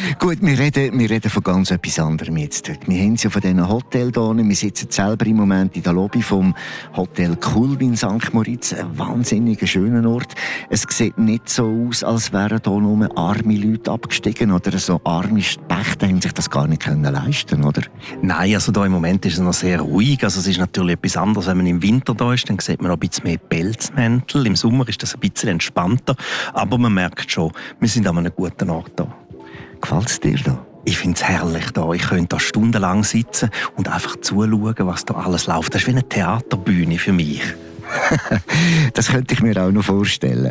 Gut, wir reden von ganz etwas anderem jetzt. Wir haben ja von diesen Hotels hier. Wir sitzen selber im Moment in der Lobby vom Hotel Kulm in St. Moritz. Ein wahnsinnig schöner Ort. Es sieht nicht so aus, als wären hier nur arme Leute abgestiegen oder so arme Spechte haben sich das gar nicht leisten können, oder? Nein, also da im Moment ist es noch sehr ruhig. Also es ist natürlich etwas anderes, wenn man im Winter da ist, dann sieht man noch ein bisschen mehr Pelzmäntel. Im Sommer ist das ein bisschen entspannter. Aber man merkt schon, wir sind an einem guten Ort da. Gefällt es dir da? Ich finde es herrlich da. Ich könnte da stundenlang sitzen und einfach zuschauen, was da alles läuft. Das ist wie eine Theaterbühne für mich. Das könnte ich mir auch noch vorstellen.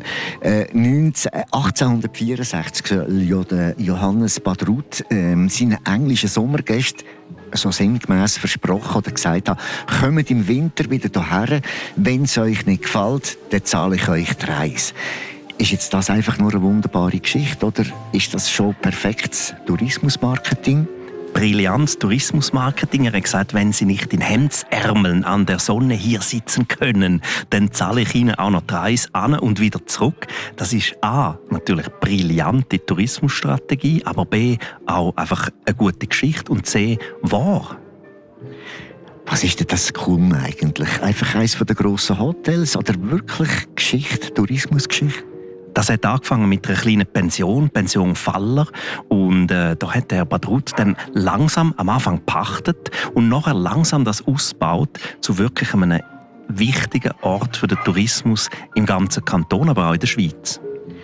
1864 soll ja der Johannes Badrut seinen englischen Sommergästen so sinngemäss versprochen oder gesagt haben, kommt im Winter wieder hierher, wenn es euch nicht gefällt, dann zahle ich euch die Reise. Ist jetzt das einfach nur eine wunderbare Geschichte oder ist das schon perfektes Tourismusmarketing? Brillantes Tourismusmarketing. Er hat gesagt, wenn Sie nicht in Hemdsärmeln an der Sonne hier sitzen können, dann zahle ich Ihnen auch noch die Reise an und wieder zurück. Das ist A, natürlich brillante Tourismusstrategie, aber B, auch einfach eine gute Geschichte und C, wahr. Was ist denn das Kulm eigentlich? Einfach eines der grossen Hotels oder wirklich Geschichte, Tourismusgeschichte? Das hat angefangen mit einer kleinen Pension Faller. Und da hat der Badrut dann langsam am Anfang gepachtet und nachher langsam das ausgebaut zu wirklich einem wichtigen Ort für den Tourismus im ganzen Kanton, aber auch in der Schweiz.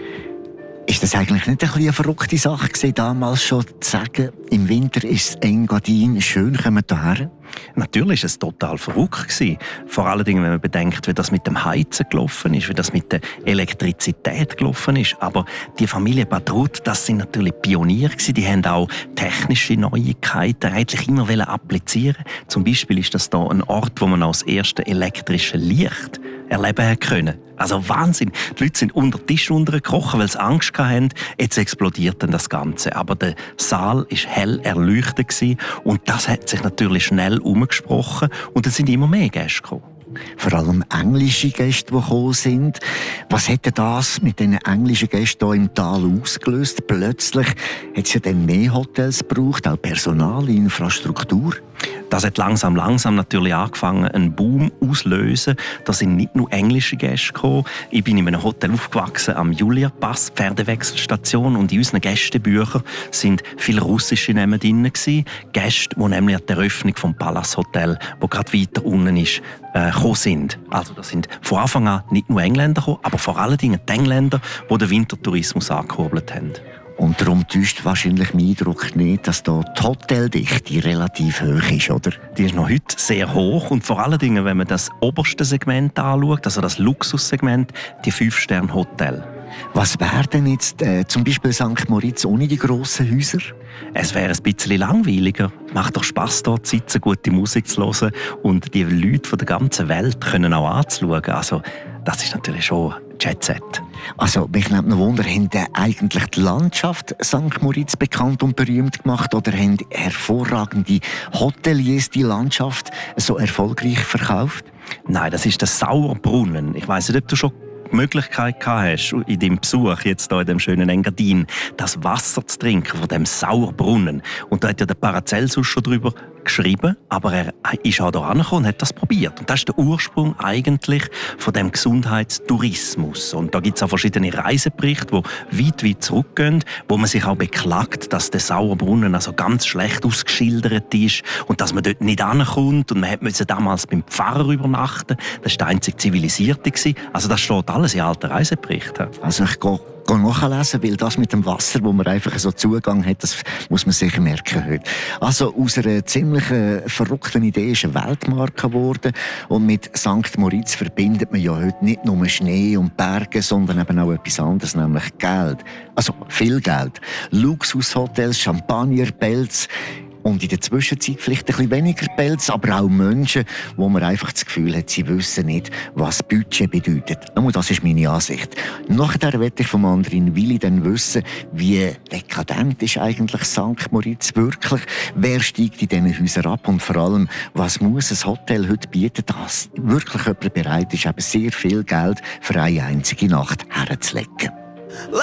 Ist das eigentlich nicht eine verrückte Sache gewesen, damals schon zu sagen, im Winter ist das Engadin schön, kommen wir hierher? Natürlich war es total verrückt gewesen. Vor allen Dingen, wenn man bedenkt, wie das mit dem Heizen gelaufen ist, wie das mit der Elektrizität gelaufen ist. Aber die Familie Badrut, das sind natürlich Pioniere gewesen. Die haben auch technische Neuigkeiten eigentlich immer applizieren. Zum Beispiel ist das da ein Ort, wo man auch das erste elektrische Licht erleben können. Also Wahnsinn. Die Leute sind unter den Tisch untergekrochen, weil sie Angst hatten. Jetzt explodiert dann das Ganze. Aber der Saal war hell erleuchtet gewesen. Und das hat sich natürlich schnell umgesprochen. Und es sind immer mehr Gäste gekommen. Vor allem englische Gäste, die gekommen sind. Was hätte das mit den englischen Gästen hier im Tal ausgelöst? Plötzlich hat es ja dann mehr Hotels gebraucht, auch Personal, Infrastruktur. Das hat langsam natürlich angefangen, einen Boom auszulösen. Da sind nicht nur englische Gäste gekommen. Ich bin in einem Hotel aufgewachsen am Julia-Pass, Pferdewechselstation. Und in unseren Gästebüchern sind viele russische Namen drin gewesen. Gäste, die nämlich an der Eröffnung vom Palace Hotel, wo gerade weiter unten ist, gekommen sind. Also das sind von Anfang an nicht nur Engländer gekommen, aber vor allen Dingen die Engländer, die den Wintertourismus angekurbelt haben. Und darum täuscht wahrscheinlich mein Eindruck nicht, dass da die Hoteldichte relativ hoch ist, oder? Die ist noch heute sehr hoch und vor allen Dingen, wenn man das oberste Segment anschaut, also das Luxussegment, die 5-Sterne-Hotel. Was wäre denn jetzt zum Beispiel St. Moritz ohne die grossen Häuser? Es wäre ein bisschen langweiliger. Macht doch Spass, dort zu sitzen, gute Musik zu hören und die Leute von der ganzen Welt können auch anzuschauen. Also, das ist natürlich schon Jet-Set. Also, mich nimmt noch Wunder, haben eigentlich die Landschaft St. Moritz bekannt und berühmt gemacht oder haben hervorragende Hoteliers die Landschaft so erfolgreich verkauft? Nein, das ist der Sauerbrunnen. Ich weiss nicht, ob du schon die Möglichkeit hast, in deinem Besuch jetzt hier in dem schönen Engadin, das Wasser zu trinken von dem Sauerbrunnen. Und da hat ja der Paracelsus schon drüber geschrieben, aber er ist auch hier angekommen und hat das probiert. Und das ist der Ursprung eigentlich von dem Gesundheitstourismus. Und da gibt es auch verschiedene Reiseberichte, die weit zurückgehen, wo man sich auch beklagt, dass der Sauerbrunnen also ganz schlecht ausgeschildert ist und dass man dort nicht ankommt. Und man musste damals beim Pfarrer übernachten. Das war der einzige Zivilisierte. Also das steht alles in alten Reiseberichten. Also ich gehe nachlesen, weil das mit dem Wasser, wo man einfach so Zugang hat, das muss man sich merken heute. Also aus einer ziemlich verrückten Idee ist eine Weltmarke geworden und mit St. Moritz verbindet man ja heute nicht nur Schnee und Berge, sondern eben auch etwas anderes, nämlich Geld. Also viel Geld. Luxushotels, Champagner, Pelz. Und in der Zwischenzeit vielleicht ein bisschen weniger Pelz, aber auch Menschen, wo man einfach das Gefühl hat, sie wissen nicht, was Budget bedeutet. Und das ist meine Ansicht. Nachher werde ich vom anderen Willi dann wissen, wie dekadent ist eigentlich St. Moritz wirklich, wer steigt in diesen Häusern ab und vor allem, was muss ein Hotel heute bieten, dass wirklich jemand bereit ist, eben sehr viel Geld für eine einzige Nacht herzulegen.